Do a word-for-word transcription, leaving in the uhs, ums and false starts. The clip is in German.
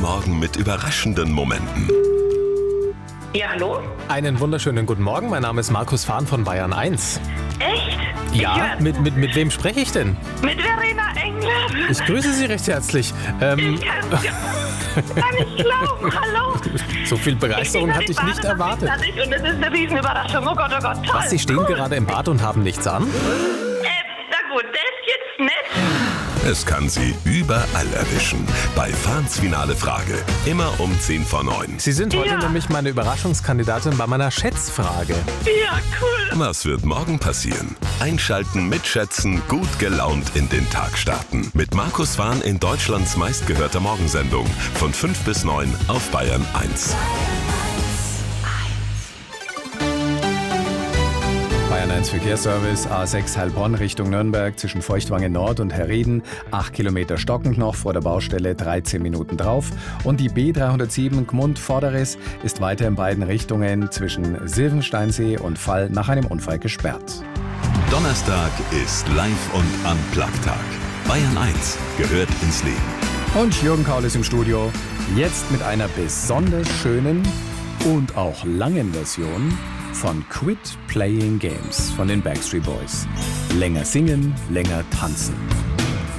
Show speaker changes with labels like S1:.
S1: Morgen mit überraschenden Momenten.
S2: Ja, hallo?
S3: Einen wunderschönen guten Morgen, mein Name ist Markus Fahn von Bayern eins.
S2: Echt?
S3: Ja,
S2: Ich,
S3: mit, mit, mit wem spreche ich denn?
S2: Mit Verena Engler.
S3: Ich grüße Sie recht herzlich. Ähm,
S2: Ich kann's ja gar nicht glauben. Hallo?
S3: so viel Begeisterung
S2: stehe
S3: hatte ich
S2: im
S3: nicht
S2: Bad und
S3: erwartet.
S2: das ist- Und es ist eine Riesenüberraschung. Oh Gott, oh Gott, toll.
S3: Was, Sie stehen
S2: cool.
S3: gerade im Bad und haben nichts an?
S2: Äh, na gut, das ist jetzt nett.
S1: Es kann Sie überall erwischen. Bei Fahns finale Frage. Immer um zehn vor neun.
S3: Sie sind heute
S2: Ja.
S3: nämlich meine Überraschungskandidatin bei meiner Schätzfrage.
S2: Ja, cool.
S1: Was wird morgen passieren? Einschalten, mitschätzen, gut gelaunt in den Tag starten. Mit Markus Fahn in Deutschlands meistgehörter Morgensendung. Von fünf bis neun auf Bayern eins.
S4: Bayern eins Verkehrsservice, A sechs Heilbronn Richtung Nürnberg zwischen Feuchtwangen Nord und Herrieden, acht Kilometer stockend noch vor der Baustelle, dreizehn Minuten drauf. Und die B dreihundertsieben Gmund Vorderes ist weiter in beiden Richtungen zwischen Silvensteinsee und Fall nach einem Unfall gesperrt.
S1: Donnerstag ist Live- und Unplugged-Tag. Bayern eins gehört ins Leben.
S4: Und Jürgen Kaul ist im Studio, jetzt mit einer besonders schönen und auch langen Version von Quit Playing Games von den Backstreet Boys. Länger singen, länger tanzen.